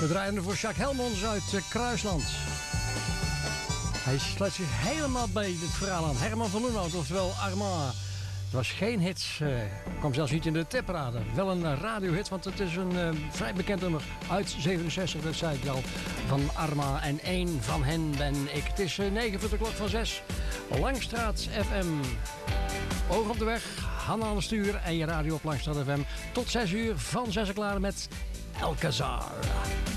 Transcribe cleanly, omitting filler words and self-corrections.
We draaien voor Jacques Helmons uit Kruisland. Hij sluit zich helemaal bij het verhaal aan. Herman van Loenhout, oftewel Armand. Het was geen hits, kwam zelfs niet in de tipparade. Wel een radiohit, want het is een vrij bekend nummer uit 67, dat zei ik al, van Armand. En één van hen ben ik. Het is 9 voor de klok van 6. Langstraat FM. Oog op de weg, Hanna aan het stuur en je radio op Langstraat FM. Tot 6 uur, van 6 klaar met Alcazar.